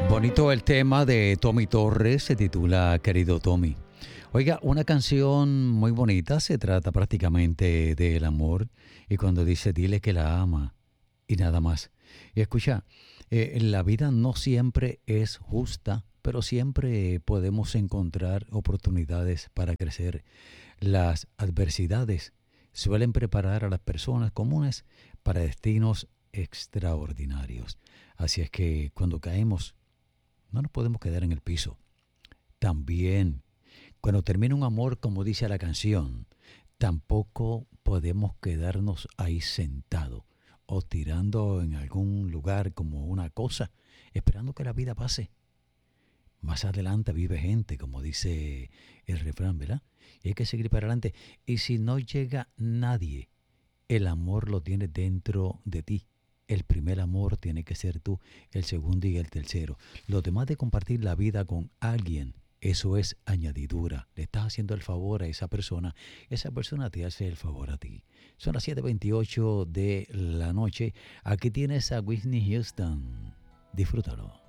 Bonito el tema de Tommy Torres, se titula Querido Tommy. Oiga, una canción muy bonita, se trata prácticamente del amor y cuando dice dile que la ama y nada más. Y escucha, la vida no siempre es justa, pero siempre podemos encontrar oportunidades para crecer. Las adversidades suelen preparar a las personas comunes para destinos extraordinarios. Así es que cuando caemos, no nos podemos quedar en el piso. También, cuando termina un amor, como dice la canción, tampoco podemos quedarnos ahí sentados o tirando en algún lugar como una cosa, esperando que la vida pase. Más adelante vive gente, como dice el refrán, ¿verdad? Y hay que seguir para adelante. Y si no llega nadie, el amor lo tienes dentro de ti. El primer amor tiene que ser tú, el segundo y el tercero. Lo demás de compartir la vida con alguien, eso es añadidura. Le estás haciendo el favor a esa persona te hace el favor a ti. Son las 7:28 de la noche. Aquí tienes a Whitney Houston. Disfrútalo.